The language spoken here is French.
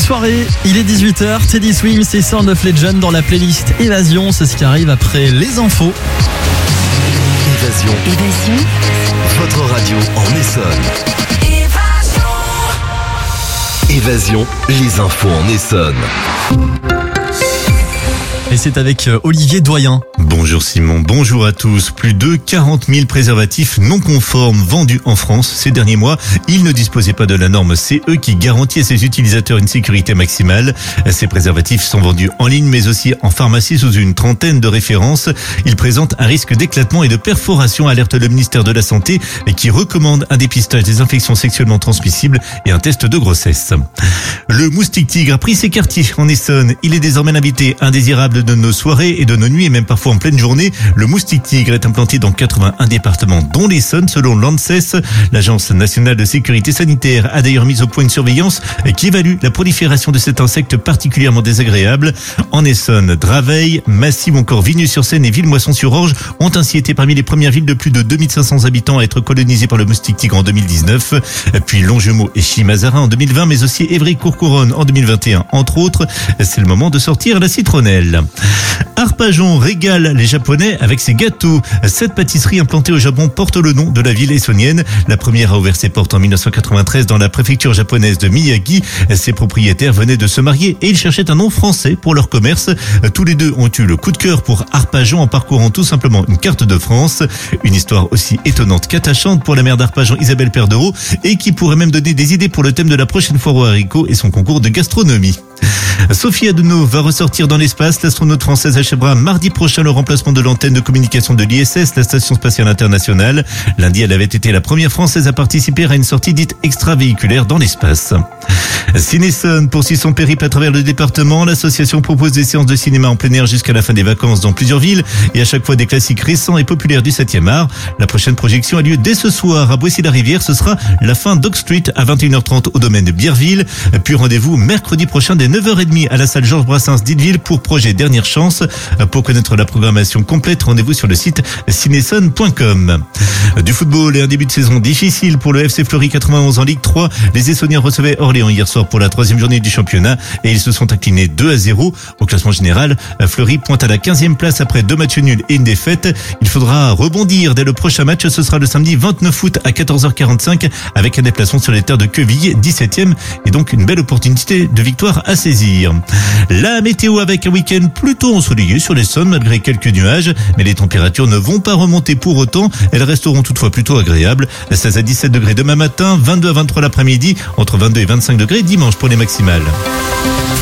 soirée, il est 18h, Teddy Swims et Sound of Legend dans la playlist Évasion, c'est ce qui arrive après les infos. Évasion. Votre radio en Essonne. Évasion, les infos en Essonne. Et c'est avec Olivier Doyen. Bonjour Simon, bonjour à tous. Plus de 40 000 préservatifs non conformes vendus en France ces derniers mois. Ils ne disposaient pas de la norme CE qui garantit à ses utilisateurs une sécurité maximale. Ces préservatifs sont vendus en ligne mais aussi en pharmacie sous une trentaine de références. Ils présentent un risque d'éclatement et de perforation, alerte le ministère de la Santé qui recommande un dépistage des infections sexuellement transmissibles et un test de grossesse. Le moustique tigre a pris ses quartiers en Essonne. Il est désormais l'invité indésirable de nos soirées et de nos nuits et même parfois en pleine journée. Le moustique tigre est implanté dans 81 départements dont l'Essonne selon l'ANSES. L'Agence nationale de sécurité sanitaire a d'ailleurs mis au point une surveillance qui évalue la prolifération de cet insecte particulièrement désagréable. En Essonne, Draveil, Massy ou encore Vigneux-sur-Seine et Villemoisson-sur-Orge ont ainsi été parmi les premières villes de plus de 2500 habitants à être colonisées par le moustique tigre en 2019. Puis Longjumeau et Chimazarin en 2020 mais aussi Évry-Courcouronne en 2021 entre autres. C'est le moment de sortir la citronnelle. Arpajon régale les Japonais avec ses gâteaux. Cette pâtisserie implantée au Japon porte le nom de la ville essonnienne. La première a ouvert ses portes en 1993 dans la préfecture japonaise de Miyagi. Ses propriétaires venaient de se marier et ils cherchaient un nom français pour leur commerce. Tous les deux ont eu le coup de cœur pour Arpajon en parcourant tout simplement une carte de France. Une histoire aussi étonnante qu'attachante pour la maire d'Arpajon, Isabelle Perdereau, et qui pourrait même donner des idées pour le thème de la prochaine foire aux haricots et son concours de gastronomie. Sophie Adenau va ressortir dans l'espace. L'astronaute française achèvera mardi prochain le remplacement de l'antenne de communication de l'ISS, la Station Spatiale Internationale. Lundi, elle avait été la première française à participer à une sortie dite extravéhiculaire dans l'espace. Ciné-Essonne poursuit son périple à travers le département. L'association propose des séances de cinéma en plein air jusqu'à la fin des vacances dans plusieurs villes et à chaque fois des classiques récents et populaires du 7e art. La prochaine projection a lieu dès ce soir à Boissy-la-Rivière. Ce sera la fin Dog Street à 21h30 au domaine de Bierville. Puis rendez-vous mercredi prochain dès 9h30 à la salle Georges Brassens d'Illeville pour projet Dernière Chance. Pour connaître la programmation complète, rendez-vous sur le site cinesson.com. Du football et un début de saison difficile pour le FC Fleury 91 en Ligue 3. Les Essonniens recevaient Orléans hier soir pour la 3e journée du championnat et ils se sont inclinés 2-0. Au classement général, Fleury pointe à la 15e place après 2 matchs nuls et une défaite. Il faudra rebondir dès le prochain match. Ce sera le samedi 29 août à 14h45 avec un déplacement sur les terres de Quevilly, 17e, et donc une belle opportunité de victoire à saisir. La météo avec un week-end plutôt ensoleillé sur l'Essonne malgré quelques nuages, mais les températures ne vont pas remonter pour autant. Elles resteront toutefois plutôt agréables. 16 à 17 degrés demain matin, 22 à 23 l'après-midi, entre 22 et 25 degrés dimanche pour les maximales.